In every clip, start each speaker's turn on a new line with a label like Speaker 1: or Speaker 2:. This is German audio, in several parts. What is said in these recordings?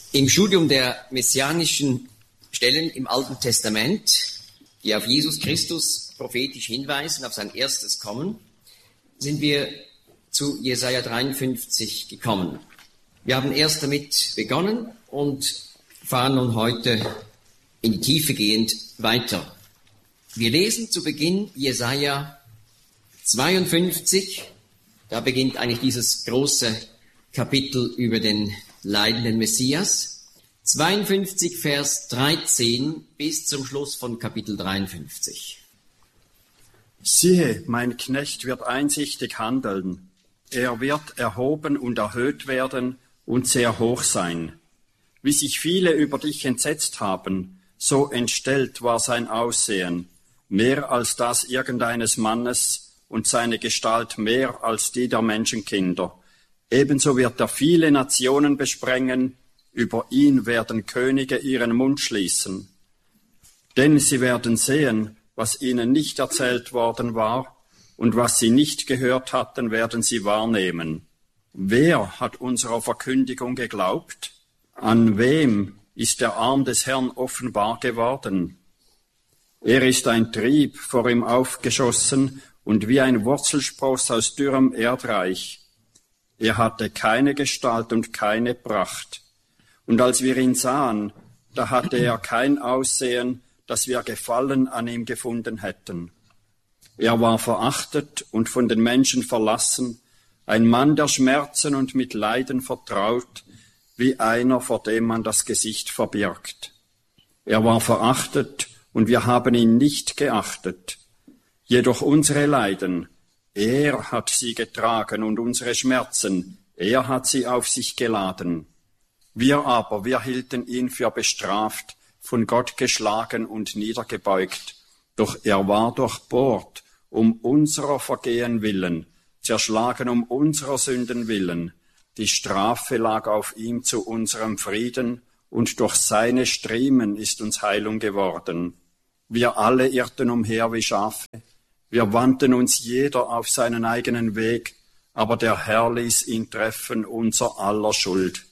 Speaker 1: Im Studium der messianischen Stellen im Alten Testament, die auf Jesus Christus prophetisch hinweisen, auf sein erstes Kommen, sind wir zu Jesaja 53 gekommen. Wir haben erst damit begonnen und fahren nun heute in die Tiefe gehend weiter. Wir lesen zu Beginn Jesaja 52, da beginnt eigentlich dieses große Kapitel über den leidenden Messias. 52, Vers 13 bis zum Schluss von Kapitel 53.
Speaker 2: Siehe, mein Knecht wird einsichtig handeln. Er wird erhoben und erhöht werden und sehr hoch sein. Wie sich viele über dich entsetzt haben, so entstellt war sein Aussehen, mehr als das irgendeines Mannes und seine Gestalt mehr als die der Menschenkinder. Ebenso wird er viele Nationen besprengen, über ihn werden Könige ihren Mund schließen. Denn sie werden sehen, was ihnen nicht erzählt worden war, und was sie nicht gehört hatten, werden sie wahrnehmen. Wer hat unserer Verkündigung geglaubt? An wem ist der Arm des Herrn offenbar geworden? Er ist ein Trieb vor ihm aufgeschossen und wie ein Wurzelspross aus dürrem Erdreich. Er hatte keine Gestalt und keine Pracht. Und als wir ihn sahen, da hatte er kein Aussehen, dass wir Gefallen an ihm gefunden hätten. Er war verachtet und von den Menschen verlassen, ein Mann der Schmerzen und mit Leiden vertraut, wie einer, vor dem man das Gesicht verbirgt. Er war verachtet und wir haben ihn nicht geachtet. Jedoch unsere Leiden, er hat sie getragen und unsere Schmerzen, er hat sie auf sich geladen. Wir hielten ihn für bestraft, von Gott geschlagen und niedergebeugt. Doch er war durchbohrt um unserer Vergehen willen, zerschlagen um unserer Sünden willen. Die Strafe lag auf ihm zu unserem Frieden, und durch seine Striemen ist uns Heilung geworden. Wir alle irrten umher wie Schafe. Wir wandten uns jeder auf seinen eigenen Weg, aber der Herr ließ ihn treffen, unser aller Schuld.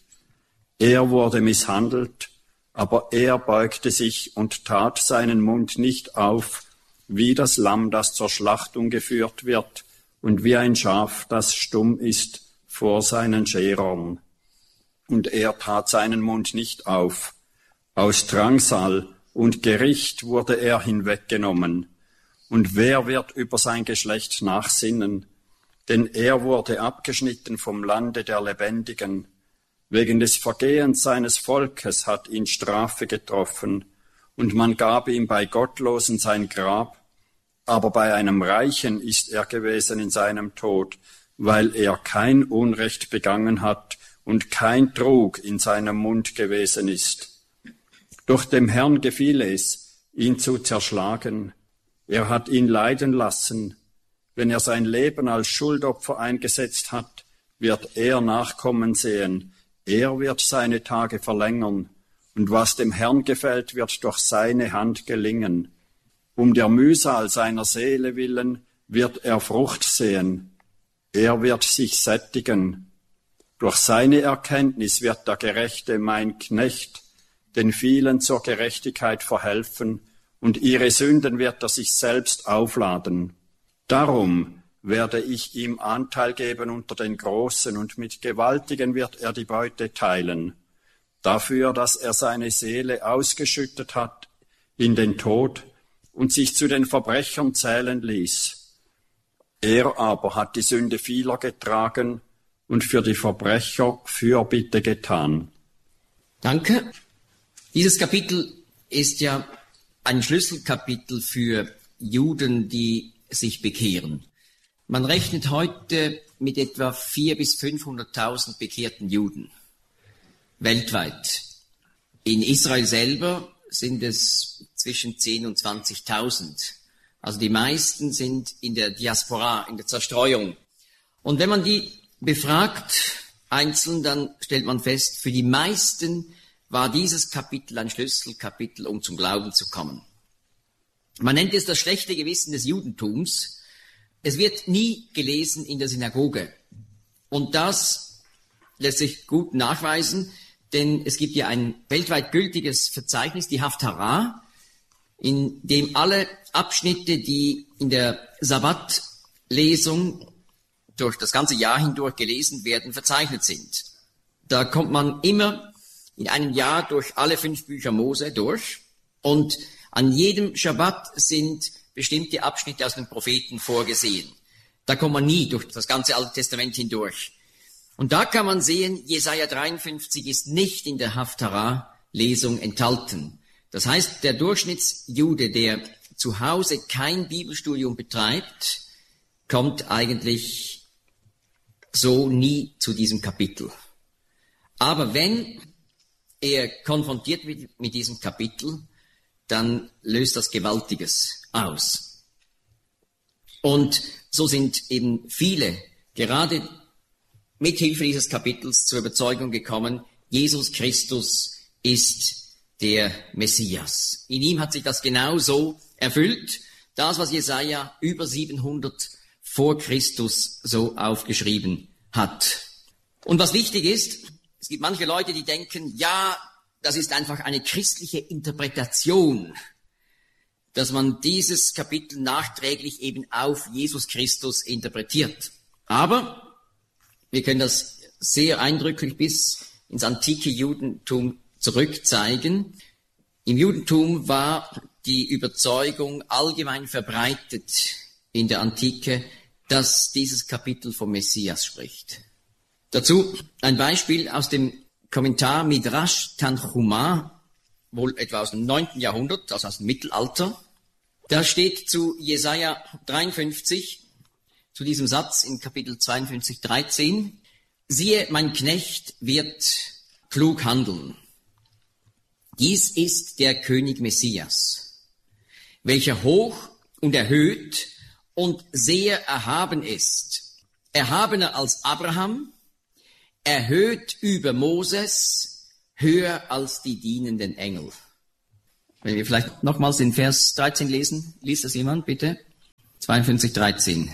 Speaker 2: Er wurde misshandelt, aber er beugte sich und tat seinen Mund nicht auf, wie das Lamm, das zur Schlachtung geführt wird, und wie ein Schaf, das stumm ist vor seinen Scherern. Und er tat seinen Mund nicht auf. Aus Drangsal und Gericht wurde er hinweggenommen. Und wer wird über sein Geschlecht nachsinnen? Denn er wurde abgeschnitten vom Lande der Lebendigen. Wegen des Vergehens seines Volkes hat ihn Strafe getroffen, und man gab ihm bei Gottlosen sein Grab. Aber bei einem Reichen ist er gewesen in seinem Tod, weil er kein Unrecht begangen hat und kein Trug in seinem Mund gewesen ist. Doch dem Herrn gefiel es, ihn zu zerschlagen. Er hat ihn leiden lassen. Wenn er sein Leben als Schuldopfer eingesetzt hat, wird er Nachkommen sehen. Er wird seine Tage verlängern. Und was dem Herrn gefällt, wird durch seine Hand gelingen. Um der Mühsal seiner Seele willen wird er Frucht sehen. Er wird sich sättigen. Durch seine Erkenntnis wird der Gerechte, mein Knecht, den vielen zur Gerechtigkeit verhelfen, und ihre Sünden wird er sich selbst aufladen. Darum werde ich ihm Anteil geben unter den Großen, und mit Gewaltigen wird er die Beute teilen. Dafür, dass er seine Seele ausgeschüttet hat in den Tod und sich zu den Verbrechern zählen ließ. Er aber hat die Sünde vieler getragen und für die Verbrecher Fürbitte getan.
Speaker 1: Danke. Dieses Kapitel ist ja ein Schlüsselkapitel für Juden, die sich bekehren. Man rechnet heute mit etwa 400.000 bis 500.000 bekehrten Juden weltweit. In Israel selber sind es zwischen 10.000 und 20.000. Also die meisten sind in der Diaspora, in der Zerstreuung. Und wenn man die befragt einzeln, dann stellt man fest, für die meisten war dieses Kapitel ein Schlüsselkapitel, um zum Glauben zu kommen. Man nennt es das schlechte Gewissen des Judentums. Es wird nie gelesen in der Synagoge. Und das lässt sich gut nachweisen, denn es gibt ja ein weltweit gültiges Verzeichnis, die Haftarah, in dem alle Abschnitte, die in der Sabbatlesung durch das ganze Jahr hindurch gelesen werden, verzeichnet sind. Da kommt man immer in einem Jahr durch alle 5 Bücher Mose durch und an jedem Schabbat sind bestimmte Abschnitte aus den Propheten vorgesehen. Da kommt man nie durch das ganze Alte Testament hindurch. Und da kann man sehen, Jesaja 53 ist nicht in der Haftarah-Lesung enthalten. Das heißt, der Durchschnittsjude, der zu Hause kein Bibelstudium betreibt, kommt eigentlich so nie zu diesem Kapitel. Aber wenn er konfrontiert wird mit diesem Kapitel, dann löst das Gewaltiges aus. Und so sind eben viele, gerade mit Hilfe dieses Kapitels, zur Überzeugung gekommen, Jesus Christus ist der Messias. In ihm hat sich das genau so erfüllt, das, was Jesaja über 700 vor Christus so aufgeschrieben hat. Und was wichtig ist, es gibt manche Leute, die denken, ja, das ist einfach eine christliche Interpretation, dass man dieses Kapitel nachträglich eben auf Jesus Christus interpretiert. Aber wir können das sehr eindrücklich bis ins antike Judentum zurückzeigen. Im Judentum war die Überzeugung allgemein verbreitet in der Antike, dass dieses Kapitel vom Messias spricht. Dazu ein Beispiel aus dem Kommentar Midrash Tanchuma, wohl etwa aus dem 9. Jahrhundert, also aus dem Mittelalter. Da steht zu Jesaja 53, zu diesem Satz in Kapitel 52, 13, siehe, mein Knecht wird klug handeln. Dies ist der König Messias, welcher hoch und erhöht und sehr erhaben ist, erhabener als Abraham, erhöht über Moses, höher als die dienenden Engel. Wenn wir vielleicht nochmals den Vers 13 lesen, liest das jemand, bitte? 52, 13.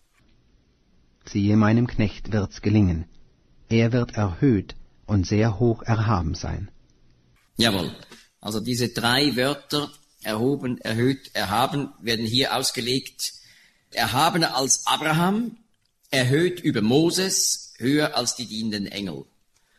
Speaker 3: Siehe, meinem Knecht wird's gelingen. Er wird erhöht und sehr hoch erhaben sein.
Speaker 1: Jawohl. Also diese 3 Wörter, erhoben, erhöht, erhaben, werden hier ausgelegt. Erhabener als Abraham, erhöht über Moses, höher als die dienenden Engel.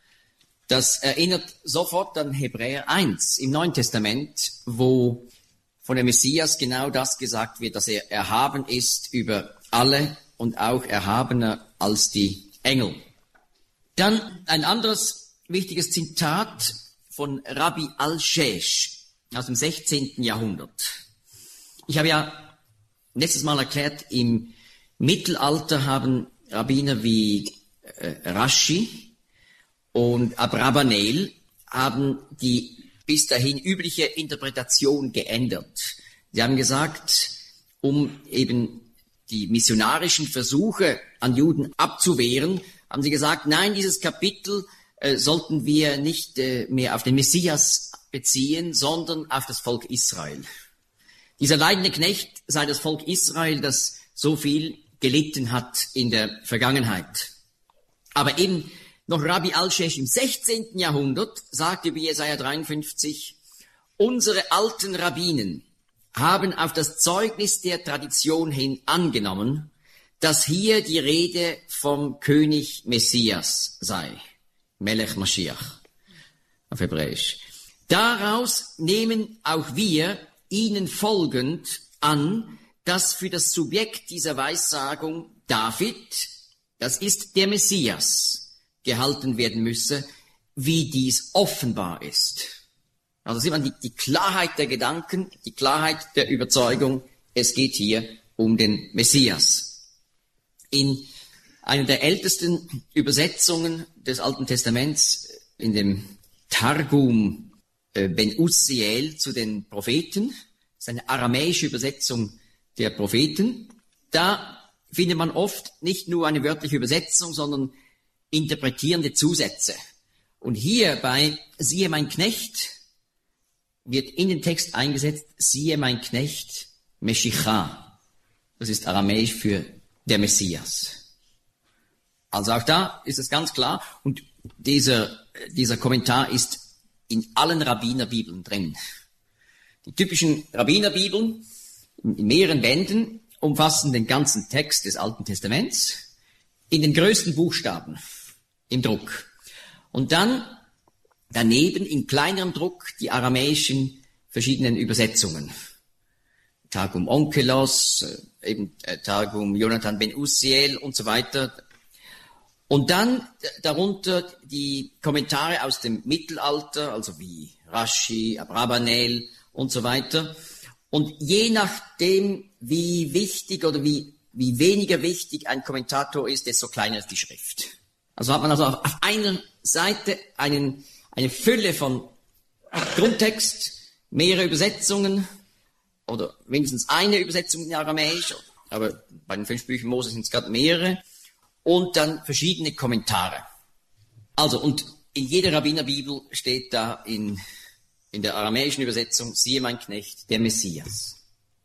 Speaker 1: Das erinnert sofort an Hebräer 1 im Neuen Testament, wo von dem Messias genau das gesagt wird, dass er erhaben ist über alle und auch erhabener als die Engel. Dann ein anderes wichtiges Zitat von Rabbi Al-Shesh aus dem 16. Jahrhundert. Ich habe ja letztes Mal erklärt, im Mittelalter haben Rabbiner wie Rashi und Abravanel haben die bis dahin übliche Interpretation geändert. Sie haben gesagt, um eben die missionarischen Versuche an Juden abzuwehren, haben sie gesagt, nein, dieses Kapitel sollten wir nicht mehr auf den Messias beziehen, sondern auf das Volk Israel. Dieser leidende Knecht sei das Volk Israel, das so viel gelitten hat in der Vergangenheit. Aber eben noch Rabbi Al-Shesh im 16. Jahrhundert sagte über Jesaja 53, unsere alten Rabbinen haben auf das Zeugnis der Tradition hin angenommen, dass hier die Rede vom König Messias sei. Melech Mashiach auf Hebräisch. Daraus nehmen auch wir ihnen folgend an, dass für das Subjekt dieser Weissagung David, das ist der Messias, gehalten werden müsse, wie dies offenbar ist. Also sieht man die Klarheit der Gedanken, die Klarheit der Überzeugung, es geht hier um den Messias. In einer der ältesten Übersetzungen des Alten Testaments, in dem Targum Ben Uzziel zu den Propheten, das ist eine aramäische Übersetzung der Propheten, da findet man oft nicht nur eine wörtliche Übersetzung, sondern interpretierende Zusätze. Und hier bei siehe mein Knecht wird in den Text eingesetzt, siehe mein Knecht Meshicha. Das ist aramäisch für der Messias. Also auch da ist es ganz klar. Und dieser dieser Kommentar ist in allen Rabbinerbibeln drin. Die typischen Rabbinerbibeln in mehreren Bänden umfassen den ganzen Text des Alten Testaments in den größten Buchstaben im Druck. Und dann daneben in kleinerem Druck die aramäischen verschiedenen Übersetzungen. Targum Onkelos, Targum Jonathan ben Uziel und so weiter. Und dann darunter die Kommentare aus dem Mittelalter, also wie Rashi, Abravanel und so weiter. Und je nachdem, wie wichtig oder wie weniger wichtig ein Kommentator ist, desto kleiner ist die Schrift. Also hat man also auf einer Seite eine Fülle von Grundtext, mehrere Übersetzungen oder mindestens eine Übersetzung in Aramäisch, aber bei den 5 Büchern Mose sind es gerade mehrere, und dann verschiedene Kommentare. Also, und in jeder Rabbinerbibel steht da in der aramäischen Übersetzung, siehe mein Knecht, der Messias.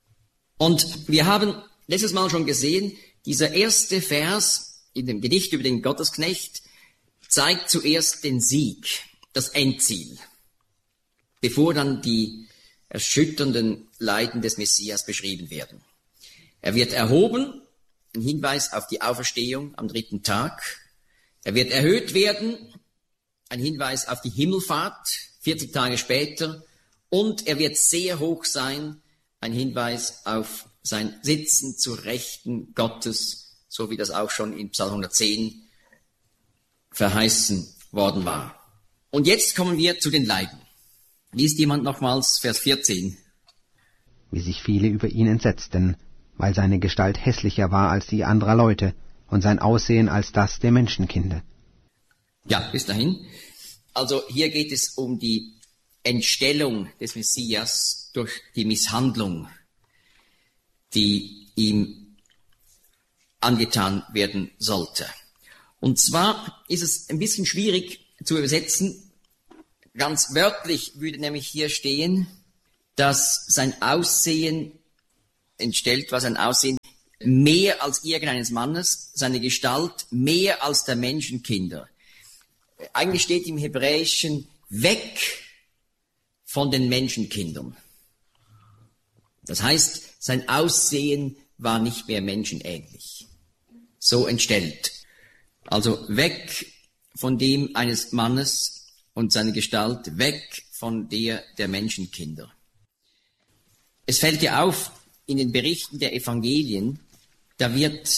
Speaker 1: Und wir haben letztes Mal schon gesehen, dieser erste Vers in dem Gedicht über den Gottesknecht zeigt zuerst den Sieg, das Endziel, bevor dann die erschütternden Leiden des Messias beschrieben werden. Er wird erhoben, ein Hinweis auf die Auferstehung am 3. Tag. Er wird erhöht werden, ein Hinweis auf die Himmelfahrt, 40 Tage später. Und er wird sehr hoch sein, ein Hinweis auf sein Sitzen zur Rechten Gottes, so wie das auch schon in Psalm 110 verheißen worden war. Und jetzt kommen wir zu den Leiden. Liest jemand nochmals Vers 14?
Speaker 3: Wie sich viele über ihn entsetzten, weil seine Gestalt hässlicher war als die anderer Leute und sein Aussehen als das der Menschenkinder.
Speaker 1: Ja, bis dahin. Also hier geht es um die Entstellung des Messias durch die Misshandlung, die ihm angetan werden sollte. Und zwar ist es ein bisschen schwierig zu übersetzen. Ganz wörtlich würde nämlich hier stehen, dass sein Aussehen entstellt war, sein Aussehen mehr als irgendeines Mannes, seine Gestalt mehr als der Menschenkinder. Eigentlich steht im Hebräischen weg von den Menschenkindern. Das heißt, sein Aussehen war nicht mehr menschenähnlich. So entstellt. Also weg von dem eines Mannes und seine Gestalt, weg von der Menschenkinder. Es fällt ja auf, in den Berichten der Evangelien, da wird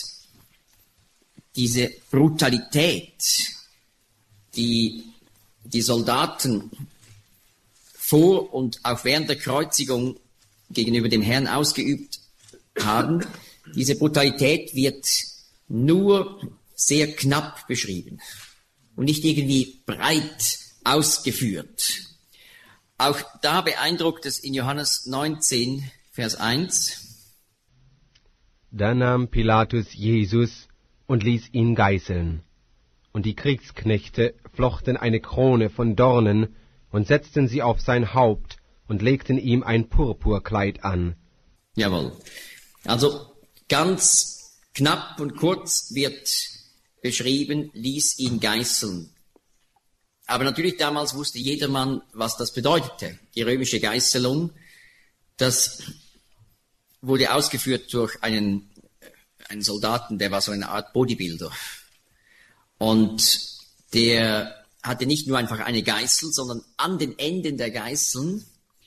Speaker 1: diese Brutalität, die die Soldaten vor und auch während der Kreuzigung gegenüber dem Herrn ausgeübt haben, diese Brutalität wird nur sehr knapp beschrieben und nicht irgendwie breit ausgeführt. Auch da beeindruckt es in Johannes 19, Vers 1.
Speaker 4: Da nahm Pilatus Jesus und ließ ihn geißeln. Und die Kriegsknechte flochten eine Krone von Dornen und setzten sie auf sein Haupt und legten ihm ein Purpurkleid an.
Speaker 1: Jawohl. Also ganz knapp und kurz wird beschrieben, ließ ihn geißeln. Aber natürlich damals wusste jedermann, was das bedeutete. Die römische Geißelung, das wurde ausgeführt durch einen Soldaten, der war so eine Art Bodybuilder. Und der hatte nicht nur einfach eine Geißel, sondern an den Enden der Geißeln,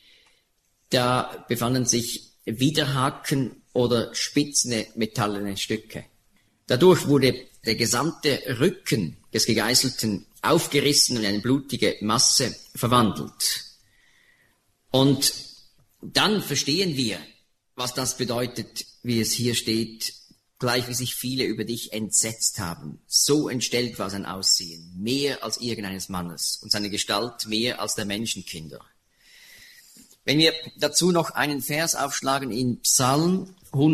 Speaker 1: da befanden sich Widerhaken oder spitzene metallene Stücke. Dadurch wurde der gesamte Rücken des Gegeißelten aufgerissen und in eine blutige Masse verwandelt. Und dann verstehen wir, was das bedeutet, wie es hier steht, gleich wie sich viele über dich entsetzt haben. So entstellt war sein Aussehen, mehr als irgendeines Mannes, und seine Gestalt mehr als der Menschenkinder. Wenn wir dazu noch einen Vers aufschlagen in Psalm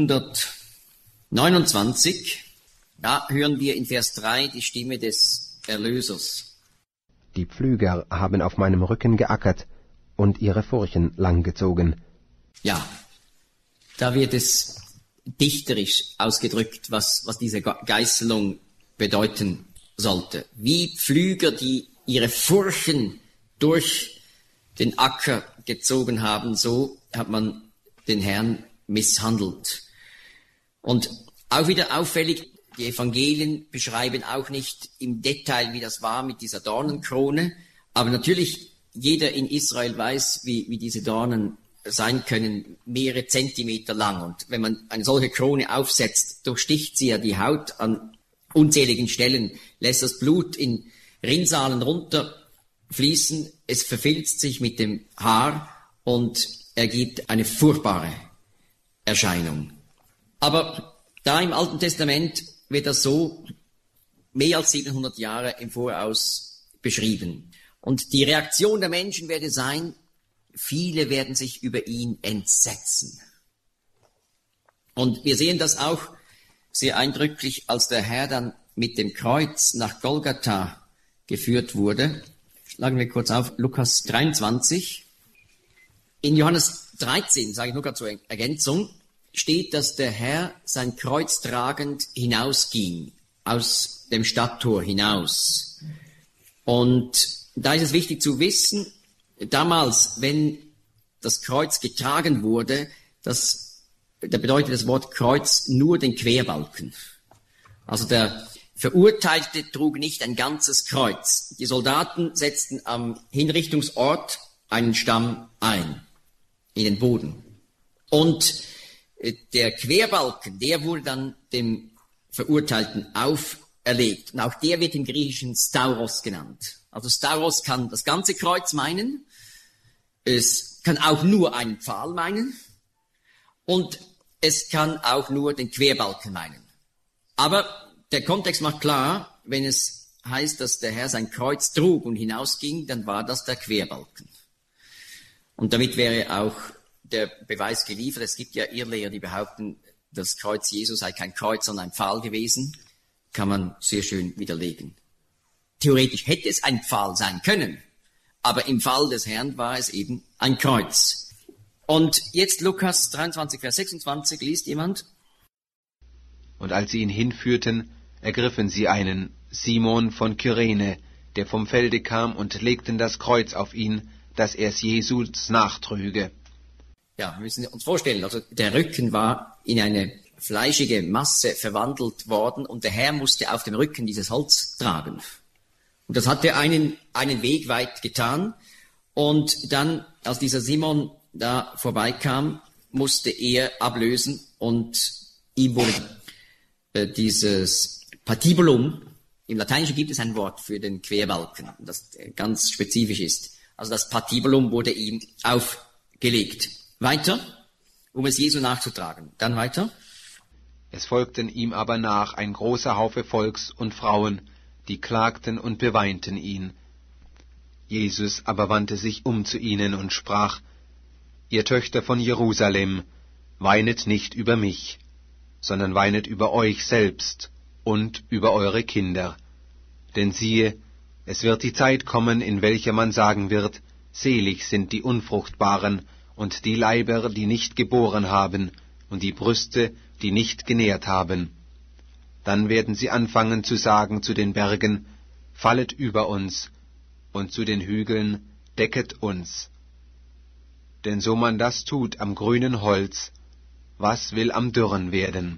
Speaker 1: 129, da hören wir in Vers 3 die Stimme des Erlösers.
Speaker 3: Die Pflüger haben auf meinem Rücken geackert und ihre Furchen langgezogen.
Speaker 1: Ja, da wird es dichterisch ausgedrückt, was diese Geißelung bedeuten sollte. Wie Pflüger, die ihre Furchen durch den Acker gezogen haben, so hat man den Herrn misshandelt. Und auch wieder auffällig, die Evangelien beschreiben auch nicht im Detail, wie das war mit dieser Dornenkrone, aber natürlich jeder in Israel weiß, wie diese Dornen sein können, mehrere Zentimeter lang. Und wenn man eine solche Krone aufsetzt, durchsticht sie ja die Haut an unzähligen Stellen, lässt das Blut in Rinnsalen runterfließen, es verfilzt sich mit dem Haar und ergibt eine furchtbare Erscheinung. Aber da im Alten Testament wird das so mehr als 700 Jahre im Voraus beschrieben. Und die Reaktion der Menschen werde sein, viele werden sich über ihn entsetzen. Und wir sehen das auch sehr eindrücklich, als der Herr dann mit dem Kreuz nach Golgatha geführt wurde. Schlagen wir kurz auf, Lukas 23. In Johannes 13, sage ich nur gerade zur Ergänzung, steht, dass der Herr sein Kreuz tragend hinausging, aus dem Stadttor hinaus. Und da ist es wichtig zu wissen, damals, wenn das Kreuz getragen wurde, da bedeutet das Wort Kreuz nur den Querbalken. Also der Verurteilte trug nicht ein ganzes Kreuz. Die Soldaten setzten am Hinrichtungsort einen Stamm ein, in den Boden. Und der Querbalken, der wurde dann dem Verurteilten auferlegt. Und auch der wird im Griechischen Stauros genannt. Also Stauros kann das ganze Kreuz meinen. Es kann auch nur einen Pfahl meinen. Und es kann auch nur den Querbalken meinen. Aber der Kontext macht klar, wenn es heißt, dass der Herr sein Kreuz trug und hinausging, dann war das der Querbalken. Und damit wäre auch der Beweis geliefert. Es gibt ja Irrlehrer, die behaupten, das Kreuz Jesu sei kein Kreuz, sondern ein Pfahl gewesen. Kann man sehr schön widerlegen. Theoretisch hätte es ein Pfahl sein können, aber im Fall des Herrn war es eben ein Kreuz. Und jetzt Lukas 23, Vers 26, liest jemand?
Speaker 3: Und als sie ihn hinführten, ergriffen sie einen, Simon von Kyrene, der vom Felde kam, und legten das Kreuz auf ihn, dass er es Jesus nachtrüge.
Speaker 1: Ja, wir müssen uns vorstellen, also der Rücken war in eine fleischige Masse verwandelt worden und der Herr musste auf dem Rücken dieses Holz tragen. Und das hat er einen Weg weit getan. Und dann, als dieser Simon da vorbeikam, musste er ablösen und ihm wurde dieses Patibulum, im Lateinischen gibt es ein Wort für den Querbalken, das ganz spezifisch ist. Also das Patibulum wurde ihm aufgelegt. Weiter, um es Jesu nachzutragen. Dann weiter.
Speaker 3: Es folgten ihm aber nach ein großer Haufe Volks und Frauen, die klagten und beweinten ihn. Jesus aber wandte sich um zu ihnen und sprach: Ihr Töchter von Jerusalem, weinet nicht über mich, sondern weinet über euch selbst und über eure Kinder. Denn siehe, es wird die Zeit kommen, in welcher man sagen wird, selig sind die Unfruchtbaren und die Leiber, die nicht geboren haben, und die Brüste, die nicht genährt haben. Dann werden sie anfangen zu sagen zu den Bergen, fallet über uns, und zu den Hügeln, decket uns. Denn so man das tut am grünen Holz, was will am dürren werden?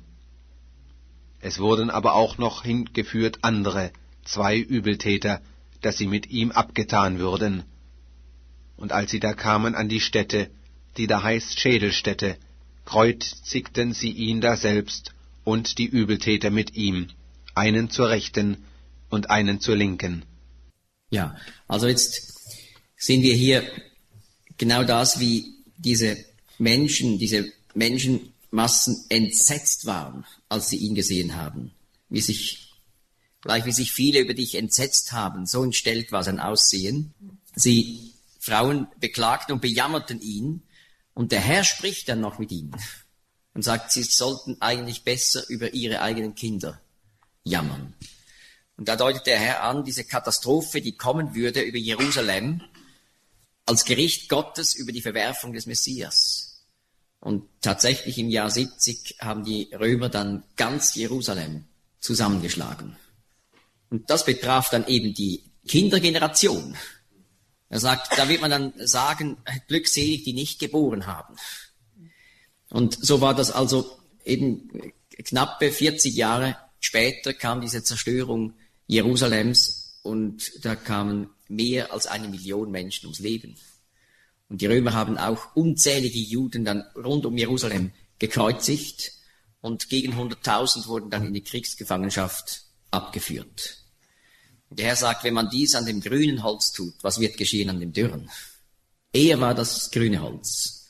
Speaker 3: Es wurden aber auch noch hingeführt andere, 2 Übeltäter, dass sie mit ihm abgetan würden. Und als sie da kamen an die Stätte, die da heißt Schädelstätte, kreuzigten sie ihn daselbst und die Übeltäter mit ihm, einen zur Rechten und einen zur Linken.
Speaker 1: Ja, also jetzt sehen wir hier genau das, wie diese Menschenmassen entsetzt waren, als sie ihn gesehen haben. Wie sich viele über dich entsetzt haben, so entstellt war sein Aussehen. Frauen beklagten und bejammerten ihn, und der Herr spricht dann noch mit ihnen und sagt, sie sollten eigentlich besser über ihre eigenen Kinder jammern. Und da deutet der Herr an, diese Katastrophe, die kommen würde über Jerusalem, als Gericht Gottes über die Verwerfung des Messias. Und tatsächlich im Jahr 70 haben die Römer dann ganz Jerusalem zusammengeschlagen. Und das betraf dann eben die Kindergeneration. Er sagt, da wird man dann sagen, glückselig, die nicht geboren haben. Und so war das also eben knappe 40 Jahre später kam diese Zerstörung Jerusalems und da kamen mehr als 1 Million Menschen ums Leben. Und die Römer haben auch unzählige Juden dann rund um Jerusalem gekreuzigt und gegen 100.000 wurden dann in die Kriegsgefangenschaft abgeführt. Und der Herr sagt, wenn man dies an dem grünen Holz tut, was wird geschehen an dem dürren? Er war das grüne Holz.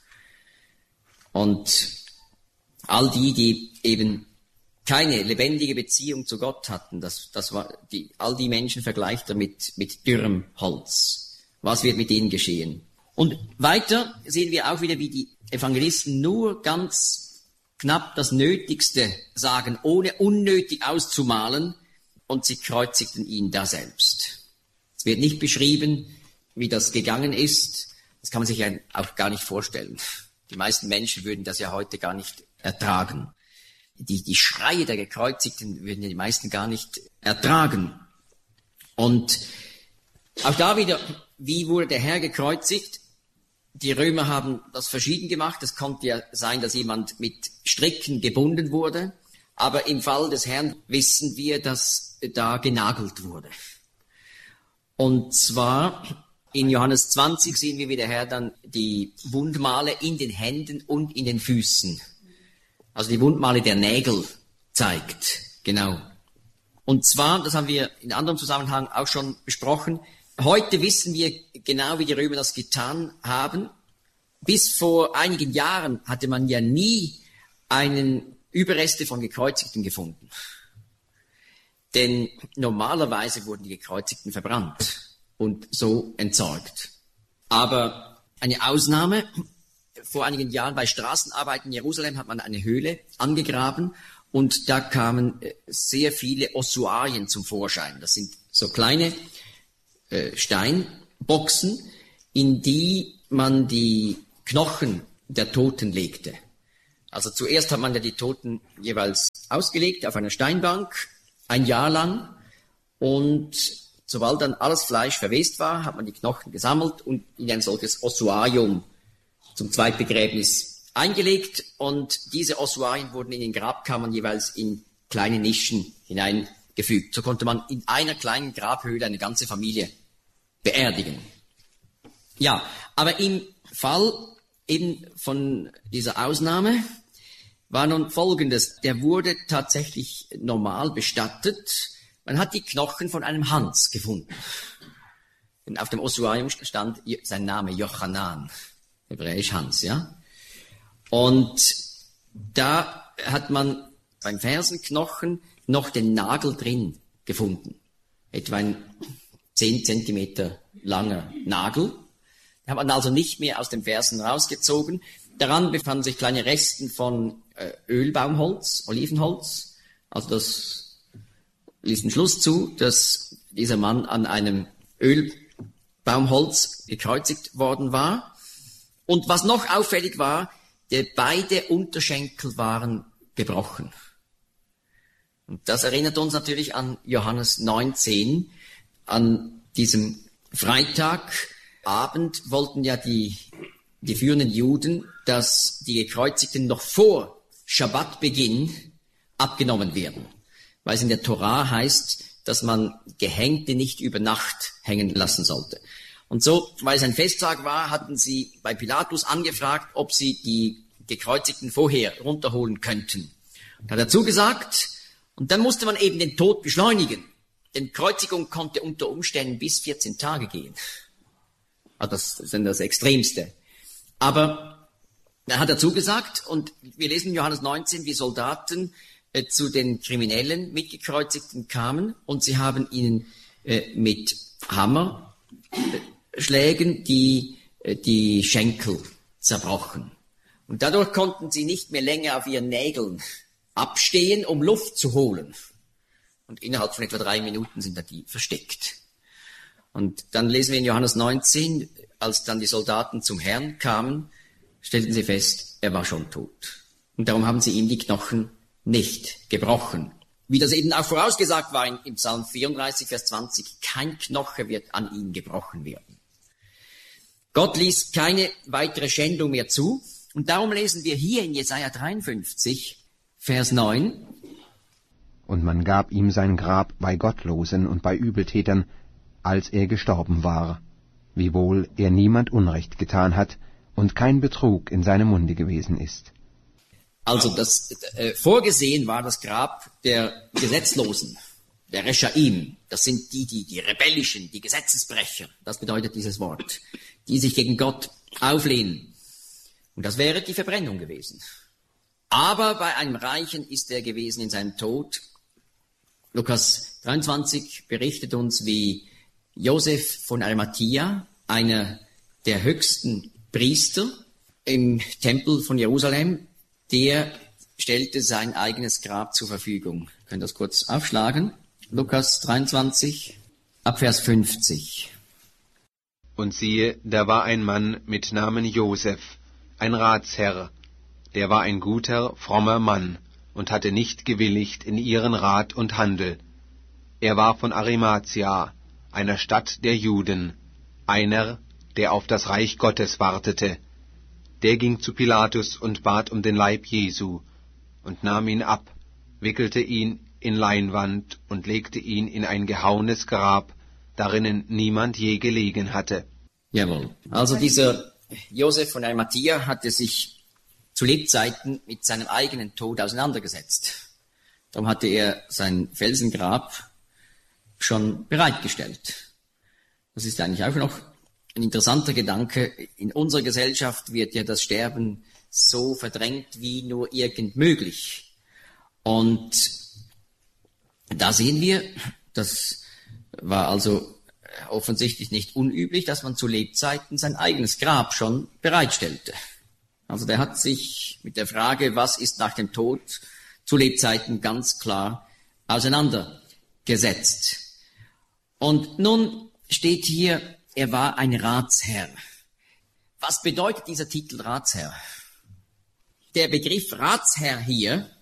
Speaker 1: Und all die eben keine lebendige Beziehung zu Gott hatten, all die Menschen vergleicht er mit dürrem Holz. Was wird mit ihnen geschehen? Und weiter sehen wir auch wieder, wie die Evangelisten nur ganz knapp das Nötigste sagen, ohne unnötig auszumalen, und sie kreuzigten ihn daselbst. Es wird nicht beschrieben, wie das gegangen ist. Das kann man sich auch gar nicht vorstellen. Die meisten Menschen würden das ja heute gar nicht ertragen. Die Schreie der Gekreuzigten würden ja die meisten gar nicht ertragen. Und auch da wieder, wie wurde der Herr gekreuzigt? Die Römer haben das verschieden gemacht. Es konnte ja sein, dass jemand mit Stricken gebunden wurde. Aber im Fall des Herrn wissen wir, dass da genagelt wurde. Und zwar in Johannes 20 sehen wir, wie der Herr dann die Wundmale in den Händen und in den Füßen, also die Wundmale der Nägel zeigt. Genau. Und zwar, das haben wir in anderem Zusammenhang auch schon besprochen, heute wissen wir genau, wie die Römer das getan haben. Bis vor einigen Jahren hatte man ja nie Überreste von Gekreuzigten gefunden. Denn normalerweise wurden die Gekreuzigten verbrannt und so entsorgt. Aber eine Ausnahme, vor einigen Jahren bei Straßenarbeiten in Jerusalem hat man eine Höhle angegraben und da kamen sehr viele Ossuarien zum Vorschein. Das sind so kleine Steinboxen, in die man die Knochen der Toten legte. Also zuerst hat man ja die Toten jeweils ausgelegt auf einer Steinbank, 1 Jahr lang, und sobald dann alles Fleisch verwest war, hat man die Knochen gesammelt und in ein solches Ossuarium zum Zweitbegräbnis eingelegt, und diese Ossuarien wurden in den Grabkammern jeweils in kleine Nischen hineingefügt. So konnte man in einer kleinen Grabhöhle eine ganze Familie beerdigen. Ja, aber im Fall eben von dieser Ausnahme war nun Folgendes. Der wurde tatsächlich normal bestattet. Man hat die Knochen von einem Hans gefunden. Denn auf dem Ossuarium stand sein Name Jochanan, hebräisch Hans, ja. Und da hat man beim Fersenknochen noch den Nagel drin gefunden. Etwa ein 10 Zentimeter langer Nagel. Den hat man also nicht mehr aus dem Fersen rausgezogen. Daran befanden sich kleine Resten von Ölbaumholz, Olivenholz. Also das ließ den Schluss zu, dass dieser Mann an einem Ölbaumholz gekreuzigt worden war. Und was noch auffällig war, beide Unterschenkel waren gebrochen. Und das erinnert uns natürlich an Johannes 19, an diesem Freitagabend wollten ja die führenden Juden, dass die Gekreuzigten noch vor Schabbatbeginn abgenommen werden. Weil es in der Torah heißt, dass man Gehängte nicht über Nacht hängen lassen sollte. Und so, weil es ein Festtag war, hatten sie bei Pilatus angefragt, ob sie die Gekreuzigten vorher runterholen könnten. Und hat er zugesagt, und dann musste man eben den Tod beschleunigen. Denn Kreuzigung konnte unter Umständen bis 14 Tage gehen. Also das ist dann das Extremste. Aber da hat er zugesagt, und wir lesen in Johannes 19, wie Soldaten zu den Kriminellen mitgekreuzigten kamen, und sie haben ihnen mit Hammerschlägen die Schenkel zerbrochen. Und dadurch konnten sie nicht mehr länger auf ihren Nägeln abstehen, um Luft zu holen. Und innerhalb von etwa 3 Minuten sind da die versteckt. Und dann lesen wir in Johannes 19, als dann die Soldaten zum Herrn kamen, stellten sie fest, er war schon tot. Und darum haben sie ihm die Knochen nicht gebrochen. wie das eben auch vorausgesagt war im Psalm 34, Vers 20, kein Knoche wird an ihm gebrochen werden. Gott ließ keine weitere Schändung mehr zu. Und darum lesen wir hier in Jesaja 53, Vers 9.
Speaker 3: Und man gab ihm sein Grab bei Gottlosen und bei Übeltätern, als er gestorben war, wiewohl er niemand Unrecht getan hat und kein Betrug in seinem Munde gewesen ist.
Speaker 1: Also das vorgesehen war das Grab der Gesetzlosen, der Reschaim. Das sind die Rebellischen, die Gesetzesbrecher. Das bedeutet dieses Wort, die sich gegen Gott auflehnen. Und das wäre die Verbrennung gewesen. Aber bei einem Reichen ist er gewesen in seinem Tod. Lukas 23 berichtet uns, wie Josef von Arimathia, einer der höchsten Priester im Tempel von Jerusalem, der stellte sein eigenes Grab zur Verfügung. Wir können das kurz aufschlagen. Lukas 23, ab Vers 50.
Speaker 3: Und siehe, da war ein Mann mit Namen Josef, ein Ratsherr, der war ein guter, frommer Mann und hatte nicht gewilligt in ihren Rat und Handel. Er war von Arimathia, einer Stadt der Juden, einer, der auf das Reich Gottes wartete. Der ging zu Pilatus und bat um den Leib Jesu und nahm ihn ab, wickelte ihn in Leinwand und legte ihn in ein gehauenes Grab, darinnen niemand je gelegen hatte.
Speaker 1: Jawohl. Also dieser Josef von Arimathia hatte sich zu Lebzeiten mit seinem eigenen Tod auseinandergesetzt. Darum hatte er sein Felsengrab schon bereitgestellt. Das ist eigentlich auch noch ein interessanter Gedanke. In unserer Gesellschaft wird ja das Sterben so verdrängt wie nur irgend möglich. Und da sehen wir, das war also offensichtlich nicht unüblich, dass man zu Lebzeiten sein eigenes Grab schon bereitstellte. Also der hat sich mit der Frage, was ist nach dem Tod, zu Lebzeiten ganz klar auseinandergesetzt. Und nun steht hier, er war ein Ratsherr. Was bedeutet dieser Titel Ratsherr? Der Begriff Ratsherr hier